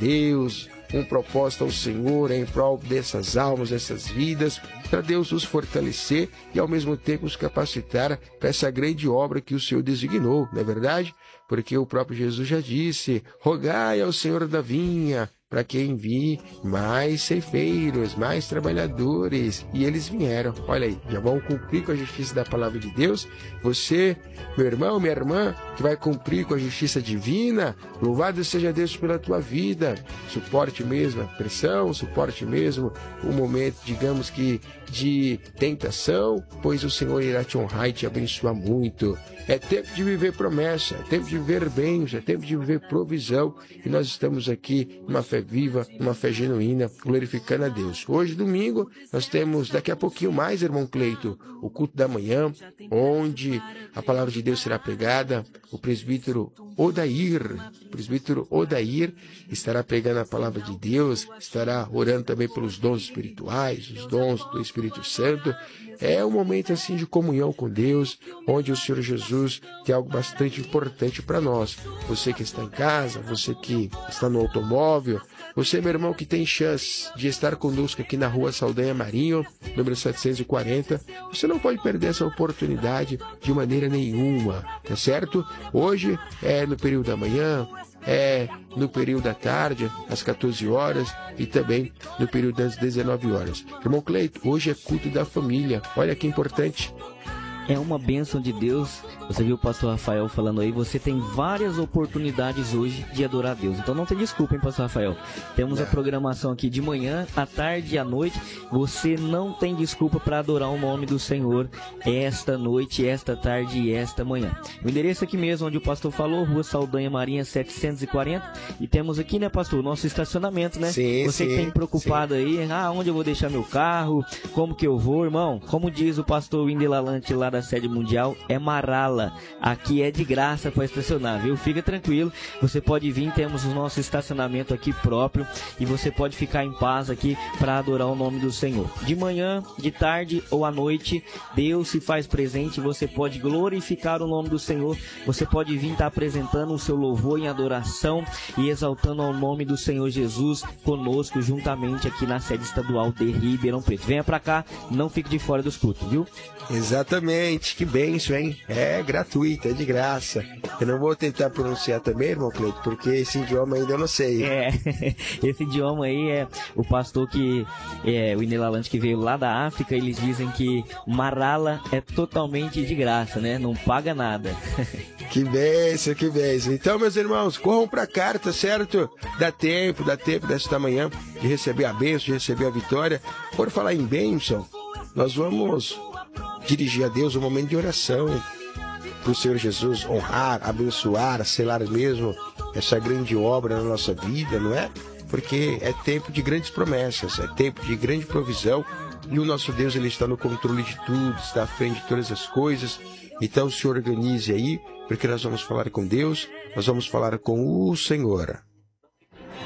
Deus, um propósito ao Senhor em prol dessas almas, dessas vidas, para Deus nos fortalecer e ao mesmo tempo nos capacitar para essa grande obra que o Senhor designou, não é verdade? Porque o próprio Jesus já disse: rogai ao Senhor da vinha para que envie mais ceifeiros, mais trabalhadores. E eles vieram. Olha aí, já vão cumprir com a justiça da palavra de Deus. Você, meu irmão, minha irmã, que vai cumprir com a justiça divina, louvado seja Deus pela tua vida. Suporte mesmo a pressão, suporte mesmo o momento, digamos que, de tentação, pois o Senhor irá te honrar e te abençoar muito. É tempo de viver promessa, é tempo de viver bens, é tempo de viver provisão. E nós estamos aqui numa fé viva, numa fé genuína, glorificando a Deus. Hoje, domingo, nós temos daqui a pouquinho mais, irmão Cleito, o culto da manhã, onde a palavra de Deus será pregada. O presbítero Odair estará pregando a palavra de Deus, estará orando também pelos dons espirituais, os dons do Espírito Santo. É um momento assim de comunhão com Deus, onde o Senhor Jesus tem algo bastante importante para nós. Você que está em casa, você que está no automóvel, você, meu irmão, que tem chance de estar conosco aqui na rua Saldanha Marinho, número 740, você não pode perder essa oportunidade de maneira nenhuma, tá certo? Hoje é no período da manhã, é no período da tarde, às 14 horas, e também no período das 19 horas. Irmão Cleito, hoje é culto da família. Olha que importante. É uma bênção de Deus. Você viu o pastor Rafael falando aí, você tem várias oportunidades hoje de adorar a Deus. Então não tem desculpa, hein, pastor Rafael? Temos a programação aqui de manhã, à tarde e à noite. Você não tem desculpa para adorar o nome do Senhor esta noite, esta tarde e esta manhã. O endereço aqui mesmo, onde o pastor falou, Rua Saldanha Marinha 740. E temos aqui, né, pastor, o nosso estacionamento, né? Sim, você que tem preocupado aí, onde eu vou deixar meu carro, como que eu vou, irmão? Como diz o pastor Windelalante lá da sede mundial, é Marala. Aqui é de graça para estacionar, viu? Fica tranquilo, você pode vir, temos o nosso estacionamento aqui próprio e você pode ficar em paz aqui para adorar o nome do Senhor. De manhã, de tarde ou à noite, Deus se faz presente, você pode glorificar o nome do Senhor, você pode vir estar apresentando o seu louvor em adoração e exaltando ao nome do Senhor Jesus conosco, juntamente aqui na sede estadual de Ribeirão Preto. Venha para cá, não fique de fora dos cultos, viu? Exatamente, que bênção, hein? É gratuito, é de graça. Eu não vou tentar pronunciar também, irmão Cleito, porque esse idioma ainda eu não sei. Esse idioma aí é o pastor que é o Inelalante, que veio lá da África. Eles dizem que Marala é totalmente de graça, né? Não paga nada. Que bênção, que bênção. Então, meus irmãos, corram pra cá, tá certo? Dá tempo desta manhã de receber a bênção, de receber a vitória. Por falar em bênção, nós vamos dirigir a Deus um momento de oração para o Senhor Jesus honrar, abençoar, selar mesmo essa grande obra na nossa vida, não é? Porque é tempo de grandes promessas, é tempo de grande provisão e o nosso Deus, ele está no controle de tudo, está à frente de todas as coisas. Então se organize aí, porque nós vamos falar com Deus, nós vamos falar com o Senhor.